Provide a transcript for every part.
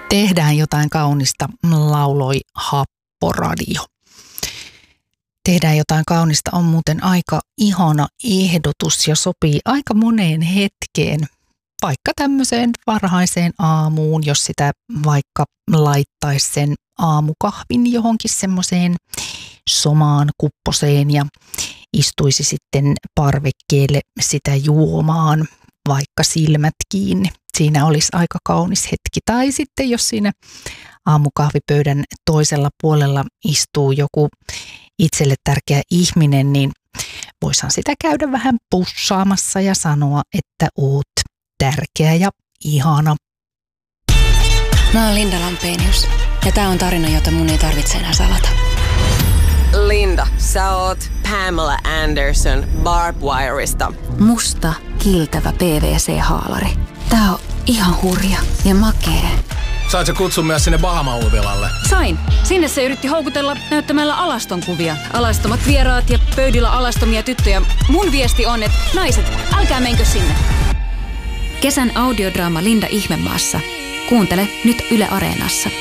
Tehdään jotain kaunista, lauloi Happoradio. Tehdään jotain kaunista on muuten aika ihana ehdotus ja sopii aika moneen hetkeen. Vaikka tämmöiseen varhaiseen aamuun, jos sitä vaikka laittaisi sen aamukahvin johonkin semmoiseen somaan kupposeen ja istuisi sitten parvekkeelle sitä juomaan, vaikka silmät kiinni. Siinä olisi aika kaunis hetki. Tai sitten jos siinä aamukahvipöydän toisella puolella istuu joku itselle tärkeä ihminen, niin voisihan sitä käydä vähän pussaamassa ja sanoa, että oot tärkeä ja ihana. Mä oon Linda Lampenius ja tää on tarina, jota mun ei tarvitse enää salata. Linda, sä oot Pamela Anderson Barbwireista. Musta, kiiltävä PVC-haalari. Tää on ihan hurja ja makee. Sait sä kutsun myös sinne Bahama-huvilalle? Sain. Sinne se yritti houkutella näyttämällä alaston kuvia. Alastomat vieraat ja pöydillä alastomia tyttöjä. Mun viesti on, että naiset, älkää menkö sinne. Kesän audiodraama Linda Ihmemaassa. Kuuntele nyt Yle Areenassa.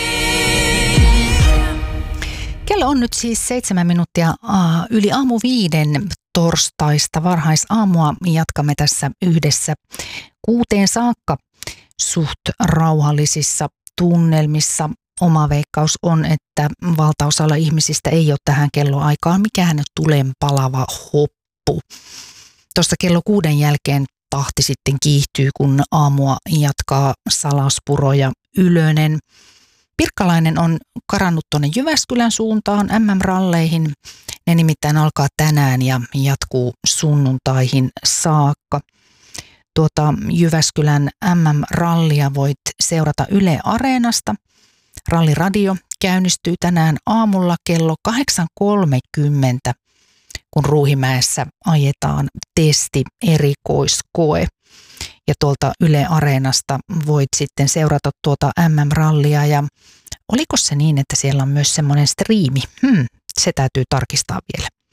Kello on nyt siis 7 minuuttia yli 5:00 torstaista varhaisaamua. Jatkamme tässä yhdessä 6 saakka suht rauhallisissa tunnelmissa. Oma veikkaus on, että valtaosalla ihmisistä ei ole tähän kelloaikaan mikään tulenpalava hoppu. Tuosta kello 6 jälkeen tahti sitten kiihtyy, kun aamua jatkaa Salaspuro ja Ylönen. Pirkkalainen on karannut tuonne Jyväskylän suuntaan MM-ralleihin. Ne nimittäin alkaa tänään ja jatkuu sunnuntaihin saakka. Jyväskylän MM-rallia voit seurata Yle Areenasta. Ralliradio käynnistyy tänään aamulla kello 8.30, kun Ruuhimäessä ajetaan testi-erikoiskoe. Ja tuolta Yle Areenasta voit sitten seurata tuota MM-rallia. Ja oliko se niin, että siellä on myös semmoinen striimi? Se täytyy tarkistaa vielä.